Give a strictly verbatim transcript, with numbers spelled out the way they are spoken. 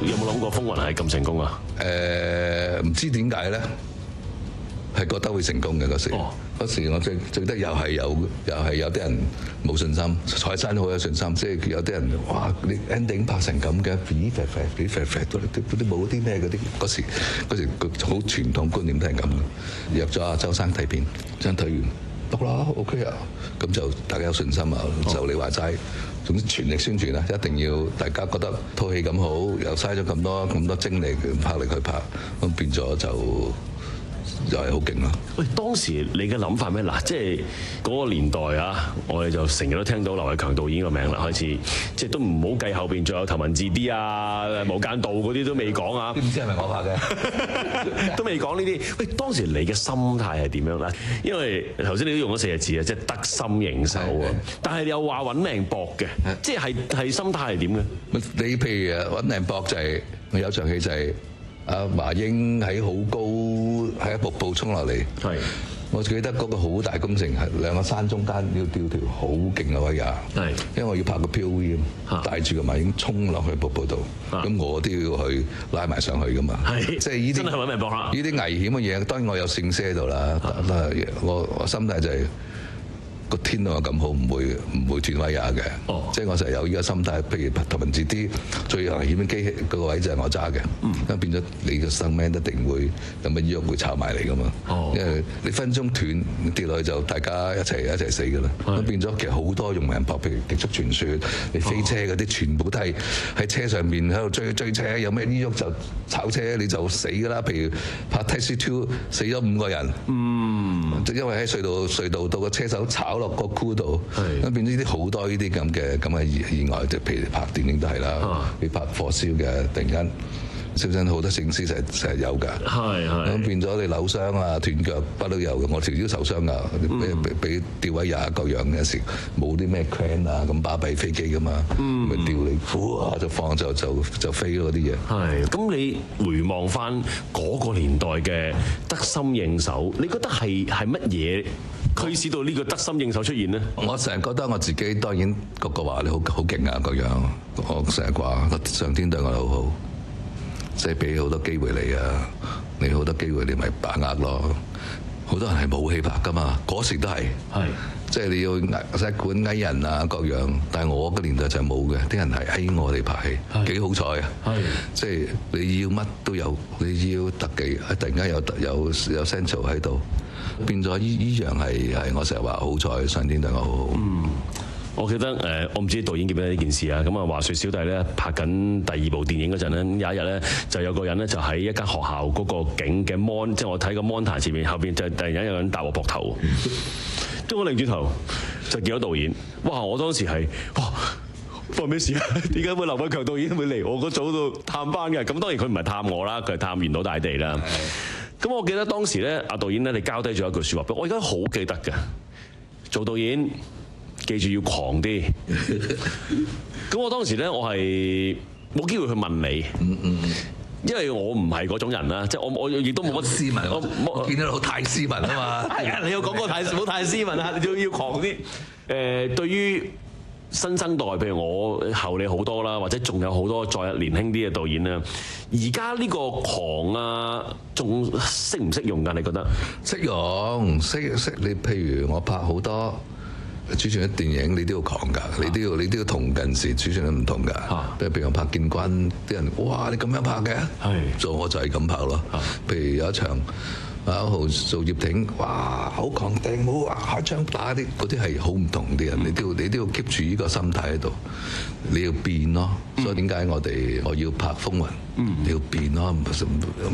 有冇諗過《風雲》係咁成功啊？ 誒，唔知點解咧？係覺得會成功嘅嗰時，嗰、哦、時我最最得又係有又係有啲人冇信心，蔡生好有信心，即係有啲人哇你 ending 拍成咁嘅，肥肥肥肥肥肥都都冇啲咩嗰啲嗰時嗰時好傳統觀念都係咁嘅。約咗阿周生睇片，真睇完得啦 OK 啊，咁就大家有信心啊，哦、就你話齋，總之全力宣傳啦，一定要大家覺得套戲咁好，又嘥咗咁多咁多精力拍力去拍，咁變咗就。又係好勁啦！ 喂，當時你嘅諗法咩？嗱，即係嗰個年代啊，我哋就成日都聽到劉偉強導演個名啦，開始即係都唔好計後邊仲有頭文字 D 啊、無間道嗰啲都未講啊， 唔知係咪我拍嘅？ 都未講呢啲。喂，當時你嘅心態係點樣咧？因為頭先你都用咗四個字啊，即係得心應手啊。但係你又話揾命搏嘅，即係係係心態係點嘅？ 你譬如揾命搏就係、是、我有場戲就係、是。阿華英喺好高喺一瀑布衝落嚟，係我記得嗰個好大工程係兩個山中間要吊條好勁嘅威亞，係因為我要拍個 P O V 咁，帶住個華英衝落去瀑布度，咁我都要去拉埋上去噶嘛，係即係呢啲真係揾命搏啦！呢啲危險嘅嘢，當然我有聖詩喺度啦，但係我我心態就係、是。個天都咁好，唔會唔會斷威亞嘅，哦、即係我成日有依個心態。譬如頭文字 D 最危險嘅機器嗰、嗰個位就係我揸嘅，咁、嗯、變咗你嘅生命一定會有乜藥會炒埋嚟噶嘛。哦、因為你分鐘斷跌落去就大家一齊一齊死噶啦。咁、嗯、變咗其實好多用命搏，譬如極速傳説，你飛車嗰啲、哦、全部都係喺車上面喺度追追車，有咩呢喐就炒車你就死噶啦。譬如拍 Taxi Two 死咗五個人，嗯，因為喺隧道隧道到個車手炒落個箍度，咁變咗啲好多呢啲咁嘅咁嘅意外，就譬如拍電影都係啦，啊、你拍火燒嘅，突然間燒親好多聖屍成成日有㗎，係係，咁變咗你扭傷啊、斷腳不都有嘅，我條腰受傷㗎，俾俾俾吊位廿一個樣嘅時，冇啲咩 crane 啊咁巴閉飛機㗎嘛，咪吊你，哇就放就就就飛嗰啲嘢。係， 咁你回望翻嗰個年代嘅得心應手，你覺得係係乜嘢驅使到呢個得心應手出現呢？ 我成日覺得我自己當然個個話你好好勁啊個樣，我成日話上天對我好好，即係俾好多機會你啊，你好多機會你咪把握咯。好多人係冇戲拍噶嘛，嗰時都係，係即係你要使管藝人啊各樣，但係我個年代就冇嘅，啲人係喺我哋拍戲，幾好彩啊！係即係你要乜都有，你要特技，突然間有有有 central 喺度，變咗依依樣係係我成日話好彩，上天對我好好。嗯， 我記得誒，我唔知導演記唔記得呢件事啊？咁啊，話說小弟咧拍緊第二部電影嗰陣咧，有一日咧就有個人咧就喺一間學校嗰個景嘅 mon，即係我睇個 mon 台前面後邊就突然間有人搭我膊頭，咁我擰轉頭就見到導演，哇！我當時係哇，發生咩事啊？點解會劉偉強導演會嚟我個組度探班嘅？咁當然佢唔係探我啦，佢係探原島大地啦。咁我記得當時咧，阿導演咧，你交低咗一句説話俾我，我而家好記得嘅，做導演。記住要狂啲，咁我當時咧，我係冇機會去問你，嗯嗯，因為我唔係嗰種人啦，即係我我亦都冇乜斯文，我我見到好太斯文啊嘛， 係啊，你有講過太好太斯文啊，你要要狂啲。誒，對於新生代，譬如我後你好多啦，或者仲有好多再年輕啲嘅導演啦，而家呢個狂啊，仲識唔識用㗎？你覺得？ 識用，識識你，譬如我拍好多。主旋律電影你都要狂㗎，你都要你都要同近時主旋律唔同㗎。譬如譬如我拍建軍，啲人哇你咁樣拍嘅，係做我就係咁拍咯。譬如有一場阿豪做葉挺，哇好狂定，冇話開槍打啲，嗰啲係好唔同啲人，你都要你都要 keep 住呢個心態喺度，你要變咯。所以點解我哋我要拍風雲，你要變咯。